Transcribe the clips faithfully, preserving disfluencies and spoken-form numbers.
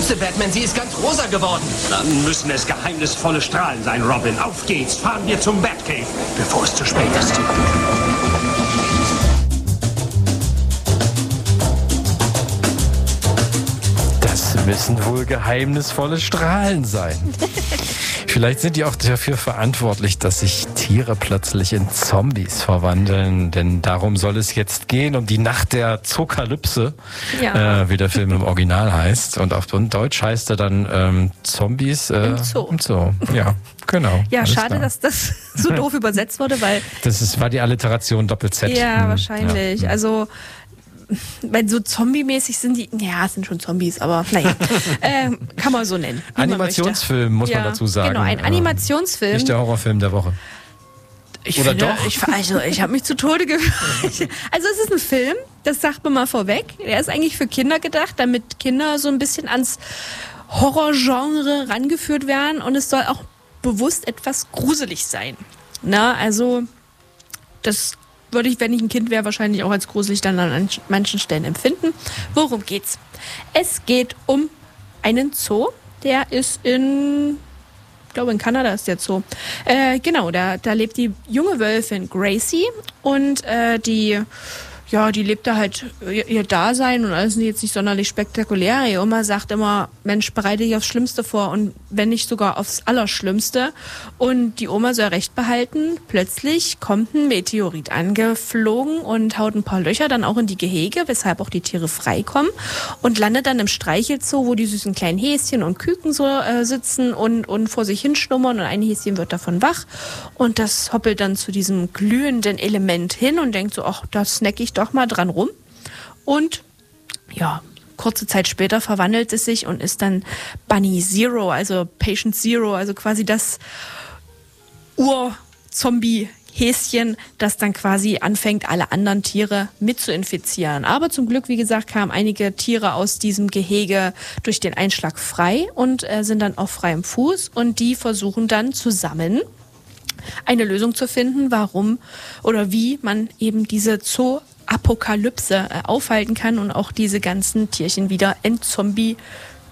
Spitze, Batman. Sie ist ganz rosa geworden. Dann müssen es geheimnisvolle Strahlen sein, Robin. Auf geht's. Fahren wir zum Batcave, bevor es zu spät ist. Das müssen wohl geheimnisvolle Strahlen sein. Vielleicht sind die auch dafür verantwortlich, dass sich Tiere plötzlich in Zombies verwandeln. Denn darum soll es jetzt gehen, um die Nacht der Zookalypse, ja. äh, wie der Film im Original heißt. Und auf Deutsch heißt er dann ähm, Zombies äh, im Zoo. Im Zoo. Ja, genau. Ja, schade, klar. dass das so doof übersetzt wurde, weil... Das ist, war die Alliteration Doppel-Z. Ja, hm, wahrscheinlich. Ja. Also... Weil so zombie-mäßig sind die, ja, es sind schon Zombies, aber naja, äh, kann man so nennen. Animationsfilm, muss ja, man dazu sagen. Genau, ein Animationsfilm. Nicht der Horrorfilm der Woche. Ich Oder finde, doch? Ich, also, ich habe mich zu Tode gefühlt. Also, es ist ein Film, das sagt man mal vorweg. Der ist eigentlich für Kinder gedacht, damit Kinder so ein bisschen ans Horrorgenre rangeführt werden und es soll auch bewusst etwas gruselig sein. Na, also, das würde ich, wenn ich ein Kind wäre, wahrscheinlich auch als gruselig dann an manchen Stellen empfinden. Worum geht's? Es geht um einen Zoo, der ist in, ich glaube in Kanada ist der Zoo. Äh, genau, da, da lebt die junge Wölfin Gracie und äh, die, ja, die lebt da halt ihr, ihr Dasein und alles ist jetzt nicht sonderlich spektakulär. Ihre Oma sagt immer, Mensch, bereite dich aufs Schlimmste vor und wenn nicht sogar aufs Allerschlimmste. Und die Oma soll recht behalten. Plötzlich kommt ein Meteorit angeflogen und haut ein paar Löcher dann auch in die Gehege, weshalb auch die Tiere freikommen und landet dann im Streichelzoo, wo die süßen kleinen Häschen und Küken so äh, sitzen und, und vor sich hinschlummern und ein Häschen wird davon wach und das hoppelt dann zu diesem glühenden Element hin und denkt so, ach, da snack ich doch mal dran rum. Und ja, kurze Zeit später verwandelt es sich und ist dann Bunny Zero, also Patient Zero, also quasi das Ur-Zombie-Häschen, das dann quasi anfängt, alle anderen Tiere mit zu infizieren. Aber zum Glück, wie gesagt, kamen einige Tiere aus diesem Gehege durch den Einschlag frei und äh, sind dann auf freiem Fuß und die versuchen dann zusammen eine Lösung zu finden, warum oder wie man eben diese Zoo-Apokalypse äh, aufhalten kann und auch diese ganzen Tierchen wieder entzombifiziert.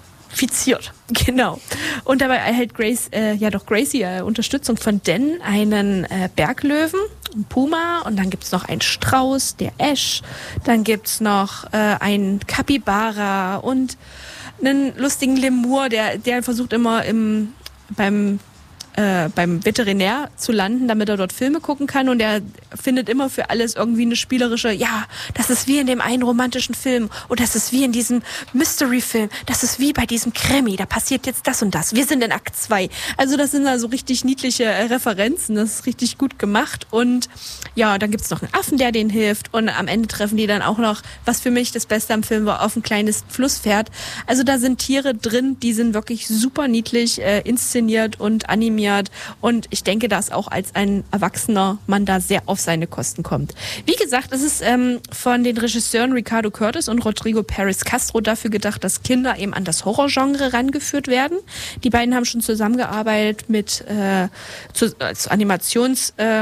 Genau. Und dabei erhält Grace, äh, ja doch Gracie äh, Unterstützung von Dan, einen äh, Berglöwen, einen Puma und dann gibt's noch einen Strauß, der Ash, dann gibt's noch äh, einen Capybara und einen lustigen Lemur, der, der versucht immer im, beim Äh, beim Veterinär zu landen, damit er dort Filme gucken kann und er findet immer für alles irgendwie eine spielerische, ja, das ist wie in dem einen romantischen Film und das ist wie in diesem Mystery-Film, das ist wie bei diesem Krimi, da passiert jetzt das und das, wir sind in Akt zwei. Also das sind da so richtig niedliche äh, Referenzen, das ist richtig gut gemacht und ja, dann gibt's noch einen Affen, der denen hilft und am Ende treffen die dann auch noch, was für mich das Beste am Film war, auf ein kleines Flusspferd. Also da sind Tiere drin, die sind wirklich super niedlich äh, inszeniert und animiert. Und ich denke, dass auch als ein Erwachsener man da sehr auf seine Kosten kommt. Wie gesagt, es ist ähm, von den Regisseuren Ricardo Curtis und Rodrigo Perez Castro dafür gedacht, dass Kinder eben an das Horrorgenre rangeführt werden. Die beiden haben schon zusammengearbeitet mit äh, zu, als Animations äh,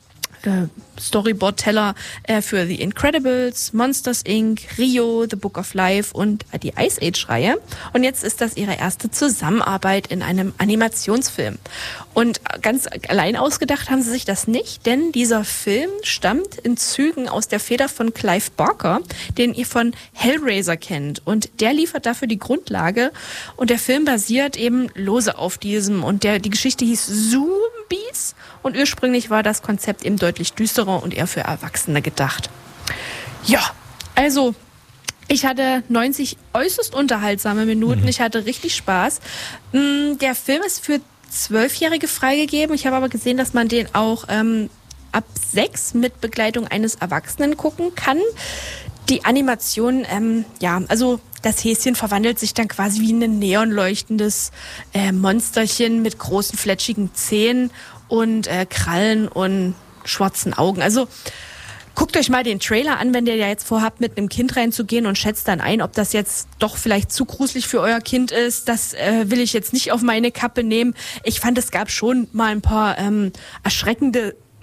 äh, Storyboard-Teller äh, für The Incredibles, Monsters Incorporated, Rio, The Book of Life und äh, die Ice Age-Reihe. Und jetzt ist das ihre erste Zusammenarbeit in einem Animationsfilm. Und ganz allein ausgedacht haben sie sich das nicht, denn dieser Film stammt in Zügen aus der Feder von Clive Barker, den ihr von Hellraiser kennt. Und der liefert dafür die Grundlage. Und der Film basiert eben lose auf diesem. Und der, die Geschichte hieß Zombies. Und ursprünglich war das Konzept eben deutlich düsterer und eher für Erwachsene gedacht. Ja, also ich hatte neunzig äußerst unterhaltsame Minuten. Mhm. Ich hatte richtig Spaß. Der Film ist für Zwölfjährige freigegeben. Ich habe aber gesehen, dass man den auch ähm, ab sechs mit Begleitung eines Erwachsenen gucken kann. Die Animation, ähm, ja, also das Häschen verwandelt sich dann quasi wie ein neonleuchtendes äh, Monsterchen mit großen, fletschigen Zähnen und äh, Krallen und schwarzen Augen. Also guckt euch mal den Trailer an, wenn ihr ja jetzt vorhabt, mit einem Kind reinzugehen und schätzt dann ein, ob das jetzt doch vielleicht zu gruselig für euer Kind ist. Das äh, will ich jetzt nicht auf meine Kappe nehmen. Ich fand, es gab schon mal ein paar ähm, erschreckende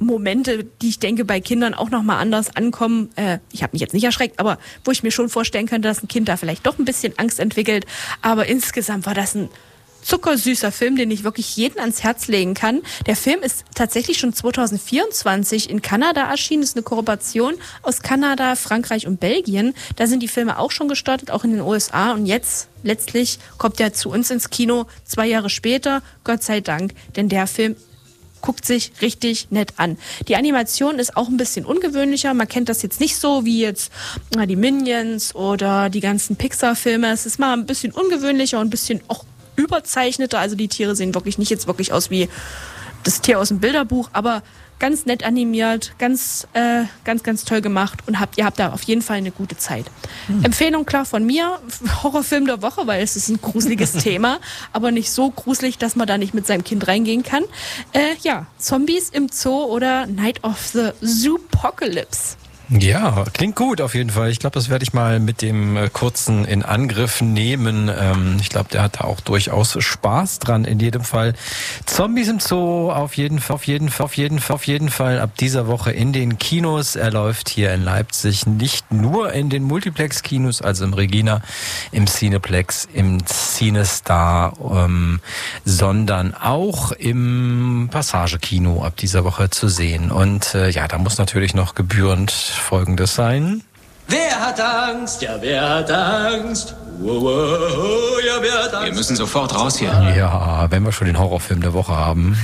Momente, die ich denke, bei Kindern auch nochmal anders ankommen. Äh, ich habe mich jetzt nicht erschreckt, aber wo ich mir schon vorstellen könnte, dass ein Kind da vielleicht doch ein bisschen Angst entwickelt. Aber insgesamt war das ein zuckersüßer Film, den ich wirklich jedem ans Herz legen kann. Der Film ist tatsächlich schon zwanzig vierundzwanzig in Kanada erschienen. Das ist eine Kooperation aus Kanada, Frankreich und Belgien. Da sind die Filme auch schon gestartet, auch in den U S A. Und jetzt letztlich kommt er zu uns ins Kino zwei Jahre später. Gott sei Dank, denn der Film guckt sich richtig nett an. Die Animation ist auch ein bisschen ungewöhnlicher. Man kennt das jetzt nicht so wie jetzt na, die Minions oder die ganzen Pixar-Filme. Es ist mal ein bisschen ungewöhnlicher und ein bisschen auch überzeichneter. Also die Tiere sehen wirklich nicht jetzt wirklich aus wie das Tier aus dem Bilderbuch, aber ganz nett animiert, ganz, äh, ganz, ganz toll gemacht und habt, ihr habt da auf jeden Fall eine gute Zeit. Hm. Empfehlung klar von mir, Horrorfilm der Woche, weil es ist ein gruseliges Thema, aber nicht so gruselig, dass man da nicht mit seinem Kind reingehen kann. Äh, ja, Zombies im Zoo oder Night of the Zoopocalypse. Ja, klingt gut auf jeden Fall. Ich glaube, das werde ich mal mit dem äh, kurzen in Angriff nehmen. Ähm, ich glaube, der hat da auch durchaus Spaß dran in jedem Fall. Zombies im Zoo auf jeden Fall, auf jeden Fall, auf jeden Fall, auf jeden Fall ab dieser Woche in den Kinos. Er läuft hier in Leipzig nicht nur in den Multiplex-Kinos, also im Regina, im Cineplex, im Cinestar, ähm, sondern auch im Passage-Kino ab dieser Woche zu sehen. Und äh, ja, da muss natürlich noch gebührend Folgendes sein. Wer hat Angst? Ja, wer hat Angst? Wow, wow, ja, wer hat Angst? Wir müssen sofort raus hier. Ja, wenn wir schon den Horrorfilm der Woche haben.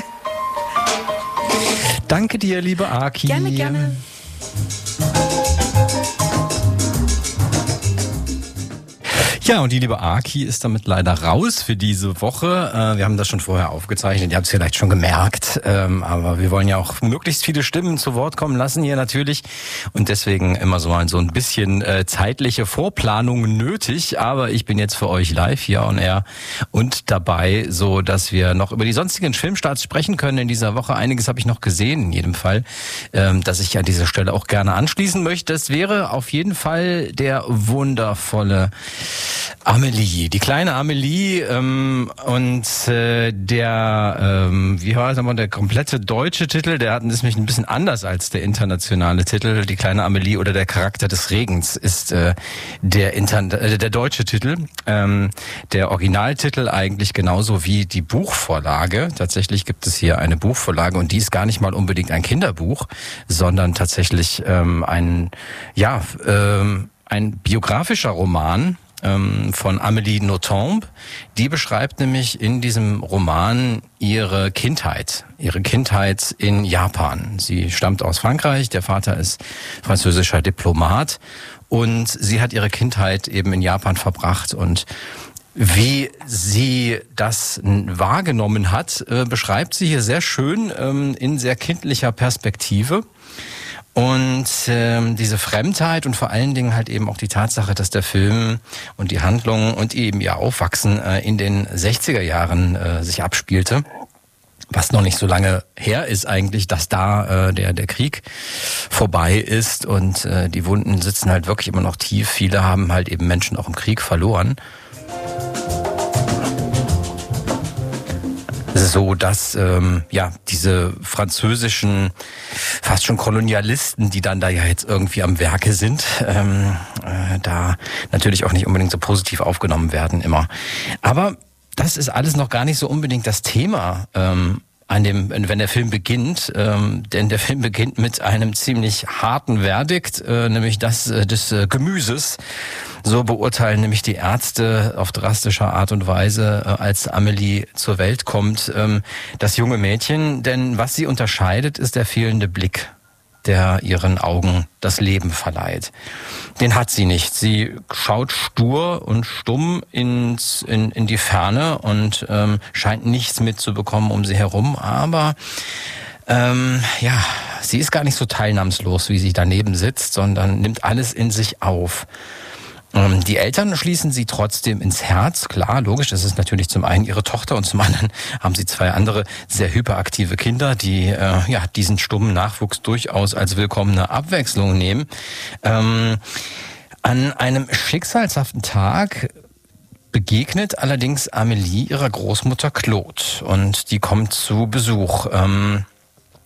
Danke dir, liebe Aki. Gerne, gerne. Ja, und die liebe Aki ist damit leider raus für diese Woche. Äh, wir haben das schon vorher aufgezeichnet, ihr habt es vielleicht schon gemerkt. Ähm, aber wir wollen ja auch möglichst viele Stimmen zu Wort kommen lassen hier natürlich. Und deswegen immer so ein, so ein bisschen äh, zeitliche Vorplanung nötig. Aber ich bin jetzt für euch live hier on air und dabei, so dass wir noch über die sonstigen Filmstarts sprechen können in dieser Woche. Einiges habe ich noch gesehen, in jedem Fall, ähm, dass ich an dieser Stelle auch gerne anschließen möchte. Das wäre auf jeden Fall der wundervolle Amelie, die kleine Amelie ähm, und äh, der, ähm, wie war das, der komplette deutsche Titel, der hat ist nämlich ein bisschen anders als der internationale Titel. Die kleine Amelie oder der Charakter des Regens ist äh, der, Inter äh, der deutsche Titel. Ähm, der Originaltitel eigentlich genauso wie die Buchvorlage. Tatsächlich gibt es hier eine Buchvorlage und die ist gar nicht mal unbedingt ein Kinderbuch, sondern tatsächlich ähm, ein, ja, ähm, ein biografischer Roman von Amélie Nothomb. Die beschreibt nämlich in diesem Roman ihre Kindheit, ihre Kindheit in Japan. Sie stammt aus Frankreich, der Vater ist französischer Diplomat und sie hat ihre Kindheit eben in Japan verbracht und wie sie das wahrgenommen hat, beschreibt sie hier sehr schön in sehr kindlicher Perspektive. Und ähm, diese Fremdheit und vor allen Dingen halt eben auch die Tatsache, dass der Film und die Handlung und eben ihr Aufwachsen äh, in den sechziger Jahren äh, sich abspielte, was noch nicht so lange her ist eigentlich, dass da äh, der der Krieg vorbei ist und äh, die Wunden sitzen halt wirklich immer noch tief. Viele haben halt eben Menschen auch im Krieg verloren. So dass ähm, ja diese französischen fast schon Kolonialisten, die dann da ja jetzt irgendwie am Werke sind, ähm, äh, da natürlich auch nicht unbedingt so positiv aufgenommen werden immer. Aber das ist alles noch gar nicht so unbedingt das Thema, ähm, an dem, wenn der Film beginnt, ähm, denn der Film beginnt mit einem ziemlich harten Verdikt, äh, nämlich das äh, des äh, Gemüses. So beurteilen nämlich die Ärzte auf drastische Art und Weise, äh, als Amelie zur Welt kommt, ähm, das junge Mädchen. Denn was sie unterscheidet, ist der fehlende Blick, der ihren Augen das Leben verleiht. Den hat sie nicht. Sie schaut stur und stumm ins, in, in die Ferne und ähm, scheint nichts mitzubekommen um sie herum. Aber ähm, ja, sie ist gar nicht so teilnahmslos, wie sie daneben sitzt, sondern nimmt alles in sich auf. Die Eltern schließen sie trotzdem ins Herz, klar, logisch, das ist natürlich zum einen ihre Tochter und zum anderen haben sie zwei andere sehr hyperaktive Kinder, die äh, ja diesen stummen Nachwuchs durchaus als willkommene Abwechslung nehmen. Ähm, an einem schicksalshaften Tag begegnet allerdings Amelie ihrer Großmutter Claude und die kommt zu Besuch. Ähm,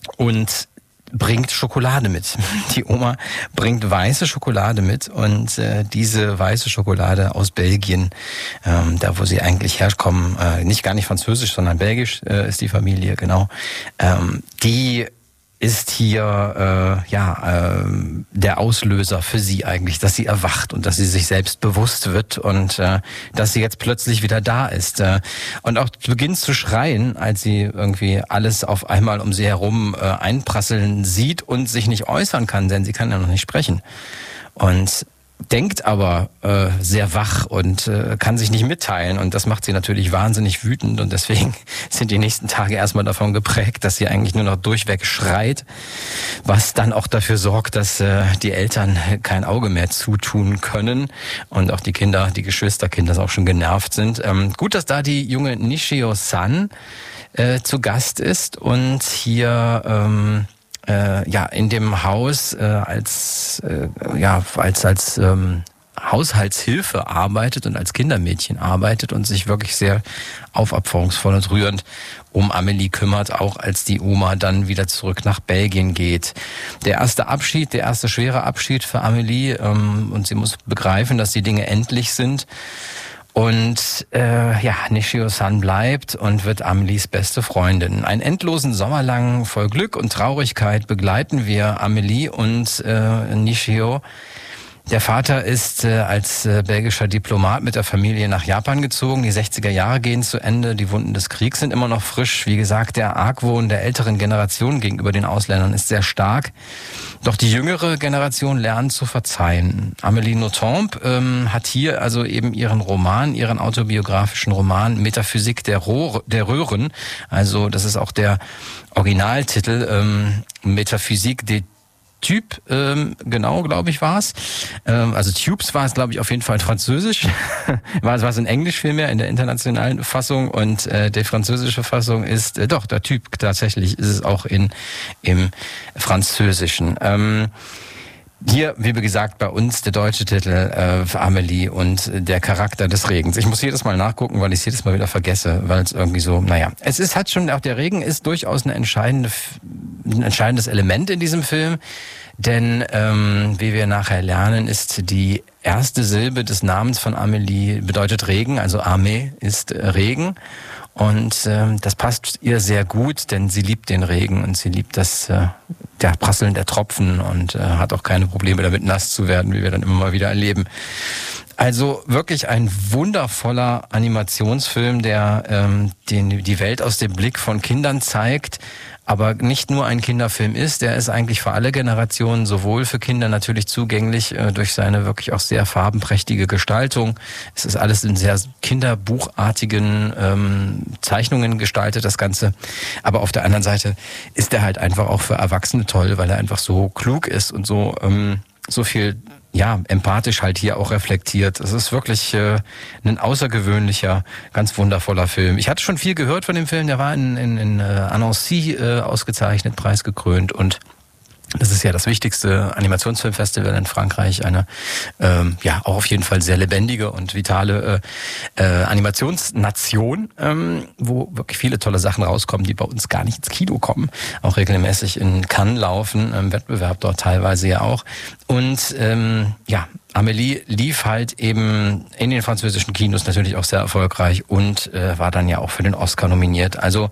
und bringt Schokolade mit. Die Oma bringt weiße Schokolade mit und äh, diese weiße Schokolade aus Belgien, ähm, da wo sie eigentlich herkommen, äh, nicht gar nicht französisch, sondern belgisch äh, ist die Familie, genau, ähm, die ist hier äh, ja äh, der Auslöser für sie eigentlich, dass sie erwacht und dass sie sich selbst bewusst wird und äh, dass sie jetzt plötzlich wieder da ist äh, und auch beginnt zu schreien, als sie irgendwie alles auf einmal um sie herum äh, einprasseln sieht und sich nicht äußern kann, denn sie kann ja noch nicht sprechen und denkt aber äh, sehr wach und äh, kann sich nicht mitteilen und das macht sie natürlich wahnsinnig wütend und deswegen sind die nächsten Tage erstmal davon geprägt, dass sie eigentlich nur noch durchweg schreit, was dann auch dafür sorgt, dass äh, die Eltern kein Auge mehr zutun können und auch die Kinder, die Geschwisterkinder auch schon genervt sind. Ähm, gut, dass da die junge Nishio-san äh, zu Gast ist und hier ähm, Äh, ja, in dem Haus äh, als äh, ja als als ähm, Haushaltshilfe arbeitet und als Kindermädchen arbeitet und sich wirklich sehr aufopferungsvoll und rührend um Amelie kümmert, auch als die Oma dann wieder zurück nach Belgien geht. Der erste Abschied, der erste schwere Abschied für Amelie ähm, und sie muss begreifen, dass die Dinge endlich sind. Und äh, ja, Nishio-san bleibt und wird Amelies beste Freundin. Einen endlosen Sommer lang voll Glück und Traurigkeit begleiten wir Amelie und äh, Nishio. Der Vater ist äh, als äh, belgischer Diplomat mit der Familie nach Japan gezogen. Die sechziger Jahre gehen zu Ende. Die Wunden des Kriegs sind immer noch frisch. Wie gesagt, der Argwohn der älteren Generation gegenüber den Ausländern ist sehr stark. Doch die jüngere Generation lernt zu verzeihen. Amélie Nothomb ähm, hat hier also eben ihren Roman, ihren autobiografischen Roman Metaphysik der, Rohr, der Röhren. Also das ist auch der Originaltitel, ähm, Metaphysik des Typ, ähm, genau, glaube ich, war es. Ähm, also Tubes war es, glaube ich, auf jeden Fall Französisch. war es war es in Englisch vielmehr, in der internationalen Fassung. Und äh, die französische Fassung ist, äh, doch, der Typ tatsächlich ist es auch in im Französischen. Ähm, Hier, wie gesagt, bei uns der deutsche Titel äh, für Amelie und der Charakter des Regens. Ich muss jedes Mal nachgucken, weil ich es jedes Mal wieder vergesse, weil es irgendwie so, naja. Es ist hat schon, auch der Regen ist durchaus eine entscheidende, ein entscheidendes Element in diesem Film, denn ähm, wie wir nachher lernen, ist die erste Silbe des Namens von Amelie bedeutet Regen, also Ame ist äh, Regen. Und ähm, das passt ihr sehr gut, denn sie liebt den Regen und sie liebt das äh, der Prasseln der Tropfen und äh, hat auch keine Probleme damit, nass zu werden, wie wir dann immer mal wieder erleben. Also wirklich ein wundervoller Animationsfilm, der ähm, den, die Welt aus dem Blick von Kindern zeigt, aber nicht nur ein Kinderfilm ist, der ist eigentlich für alle Generationen, sowohl für Kinder natürlich zugänglich äh, durch seine wirklich auch sehr farbenprächtige Gestaltung. Es ist alles in sehr kinderbuchartigen ähm, Zeichnungen gestaltet, das Ganze. Aber auf der anderen Seite ist er halt einfach auch für Erwachsene toll, weil er einfach so klug ist und so ähm, so viel ja empathisch halt hier auch reflektiert. Es ist wirklich äh, ein außergewöhnlicher, ganz wundervoller Film. Ich hatte schon viel gehört von dem Film, der war in, in, in äh, Annecy äh, ausgezeichnet, preisgekrönt und das ist ja das wichtigste Animationsfilmfestival in Frankreich, eine ähm, ja auch auf jeden Fall sehr lebendige und vitale äh, äh, Animationsnation, ähm, wo wirklich viele tolle Sachen rauskommen, die bei uns gar nicht ins Kino kommen, auch regelmäßig in Cannes laufen, im Wettbewerb dort teilweise ja auch. Und ähm, ja, Amélie lief halt eben in den französischen Kinos natürlich auch sehr erfolgreich und äh, war dann ja auch für den Oscar nominiert. Also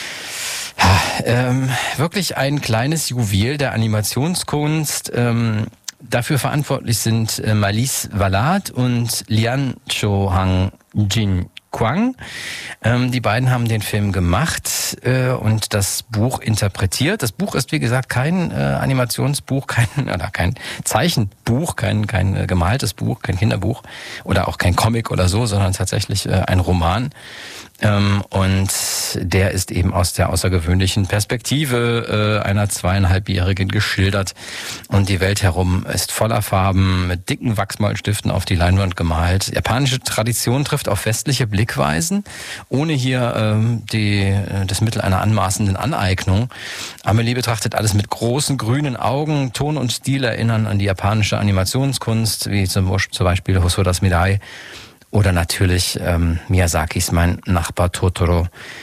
ja, ähm, wirklich ein kleines Juwel der Animationskunst. Ähm, dafür verantwortlich sind äh, Malice Valade und Lian Cho-hang Jin Kwang. Ähm, die beiden haben den Film gemacht äh, und das Buch interpretiert. Das Buch ist, wie gesagt, kein äh, Animationsbuch, kein oder kein Zeichenbuch, kein kein äh, gemaltes Buch, kein Kinderbuch oder auch kein Comic oder so, sondern tatsächlich äh, ein Roman. Ähm, und der ist eben aus der außergewöhnlichen Perspektive äh, einer zweieinhalbjährigen geschildert. Und die Welt herum ist voller Farben, mit dicken Wachsmalstiften auf die Leinwand gemalt. Japanische Tradition trifft auf westliche Blickweisen, ohne hier ähm, die, das Mittel einer anmaßenden Aneignung. Amelie betrachtet alles mit großen grünen Augen. Ton und Stil erinnern an die japanische Animationskunst, wie zum Beispiel Hosodas Mirai. Oder natürlich ähm, Miyazakis Mein Nachbar Totoro.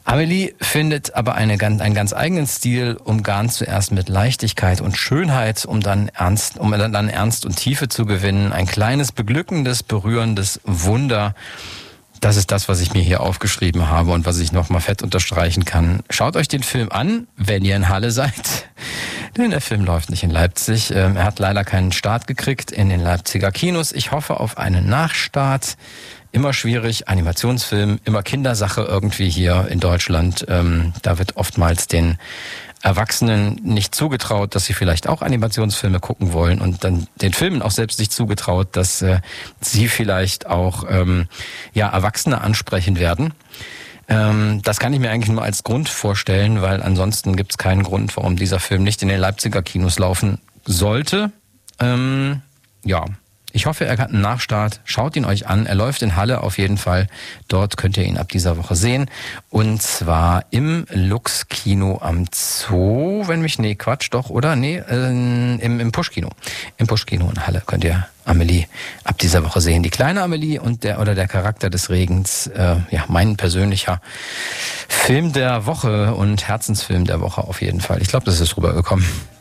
Amelie findet aber eine, einen ganz eigenen Stil, umgarnt zuerst mit Leichtigkeit und Schönheit, um dann Ernst, um dann Ernst und Tiefe zu gewinnen. Ein kleines, beglückendes, berührendes Wunder. Das ist das, was ich mir hier aufgeschrieben habe und was ich nochmal fett unterstreichen kann. Schaut euch den Film an, wenn ihr in Halle seid. Denn der Film läuft nicht in Leipzig. Er hat leider keinen Start gekriegt in den Leipziger Kinos. Ich hoffe auf einen Nachstart. Immer schwierig, Animationsfilm, immer Kindersache irgendwie hier in Deutschland. Ähm, da wird oftmals den Erwachsenen nicht zugetraut, dass sie vielleicht auch Animationsfilme gucken wollen und dann den Filmen auch selbst nicht zugetraut, dass äh, sie vielleicht auch ähm, ja Erwachsene ansprechen werden. Ähm, das kann ich mir eigentlich nur als Grund vorstellen, weil ansonsten gibt es keinen Grund, warum dieser Film nicht in den Leipziger Kinos laufen sollte. Ähm, ja. Ich hoffe, er hat einen Nachstart. Schaut ihn euch an. Er läuft in Halle auf jeden Fall. Dort könnt ihr ihn ab dieser Woche sehen. Und zwar im Lux-Kino am Zoo. Wenn mich, nee, Quatsch, doch, oder? Nee, äh, im, im Push-Kino. Im Push-Kino in Halle könnt ihr Amelie ab dieser Woche sehen. Die kleine Amelie und der, oder der Charakter des Regens, äh, ja, mein persönlicher Film der Woche und Herzensfilm der Woche auf jeden Fall. Ich glaube, das ist rübergekommen.